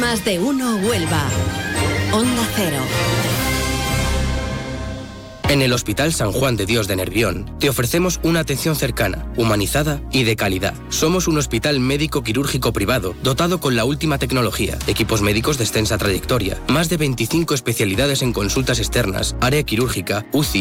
Más de uno Huelva. Onda Cero. En el Hospital San Juan de Dios de Nervión te ofrecemos una atención cercana, humanizada y de calidad. Somos un hospital médico quirúrgico privado dotado con la última tecnología, equipos médicos de extensa trayectoria, más de 25 especialidades en consultas externas, área quirúrgica, UCI,